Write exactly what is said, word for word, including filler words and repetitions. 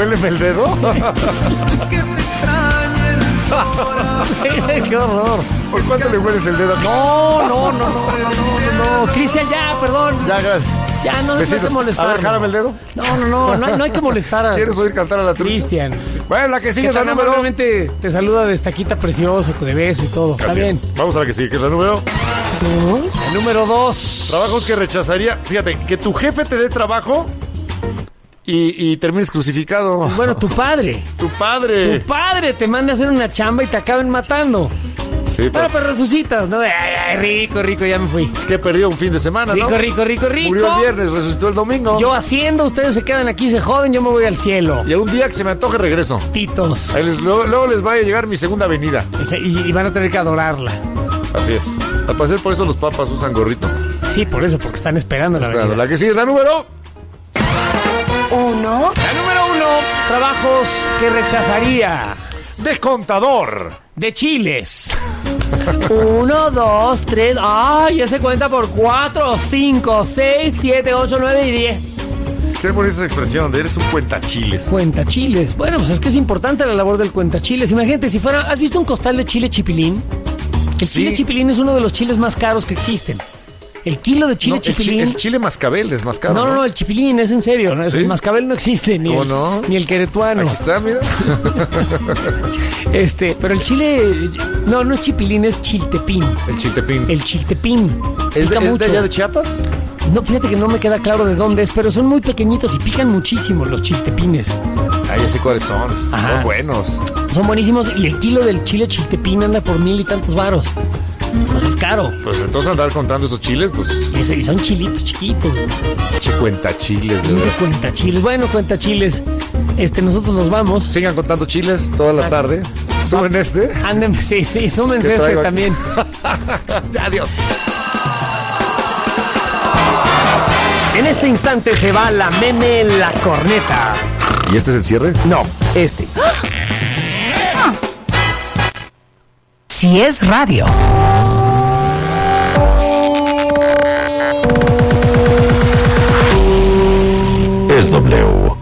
Huéleme el dedo. Es que te extrañen. ¡Qué horror! ¿Por cuánto le hueles el dedo? No, no, no, no, no, no. Cristian, ya, perdón. Ya, gracias. Ya, no, no hay que molestar. A ver, jálame el dedo. No, no, no, no, no hay que molestar a... ¿Quieres oír cantar a la trucha? Cristian. Bueno, la que sigue es la número... Normalmente te saluda de estaquita precioso, de beso y todo. Está Así bien. es. Vamos a la que sigue, que es la número... ¿Dos? El número dos. Trabajos que rechazaría... Fíjate, que tu jefe te dé trabajo y, y termines crucificado. Bueno, tu padre. Tu padre. Tu padre te manda a hacer una chamba y te acaben matando. Sí, Bueno, pero resucitas, ¿no? Ay, ay, rico, rico, ya me fui. Es que perdió un fin de semana, ¿no? Rico, rico, rico, rico. Murió el viernes, resucitó el domingo. Yo haciendo, ustedes se quedan aquí, se joden, yo me voy al cielo. Y un día que se me antoje regreso. Titos. Ahí les- luego, luego les va a llegar mi segunda avenida. Y, y van a tener que adorarla. Así es. Al parecer por eso los papas usan gorrito. Sí, por eso, porque están esperando la Esperando. venida. La que sigue es la número... Uno. La número uno, trabajos que rechazaría. De contador. De chiles. Uno, dos, tres. ¡Ay! Ya se cuenta por cuatro, cinco, seis, siete, ocho, nueve y diez. Qué bonita esa expresión, de eres un cuentachiles. Cuenta chiles. Bueno, pues es que es importante la labor del cuenta chiles. Imagínate, si fuera. ¿Has visto un costal de chile chipilín? El Sí. chile chipilín es uno de los chiles más caros que existen. El kilo de chile No, el, chi- chipilín. el chile mascabel es más caro. No, no, no, el chipilín es en serio. ¿No? ¿Sí? El mascabel no existe, ni, ¿Cómo el, no? ni el queretuano. Aquí está, mira. Este, pero el chile. No, no es chipilín, es chiltepín. El chiltepín. El chiltepín. ¿Es, de, Pica ¿Es de mucho. allá de Chiapas? No, fíjate que no me queda claro de dónde es, pero son muy pequeñitos y pican muchísimo los chiltepines. Ah, ya sé cuáles son. Ajá. Son buenos. Son buenísimos y el kilo del chile chiltepín anda por mil y tantos varos. Pues es caro. Pues entonces andar contando esos chiles, pues... Y ese- y son chilitos chiquitos. Che, cuentachiles, de Mira, verdad. cuenta chiles. Bueno, cuenta chiles. Este, nosotros nos vamos. Sigan contando chiles toda la tarde. Suben este. Anden, sí, sí, súmense ¿Qué este traigo aquí? también. Adiós. En este instante se va la meme la corneta. ¿Y este es el cierre? No, este. Si es radio. Es W.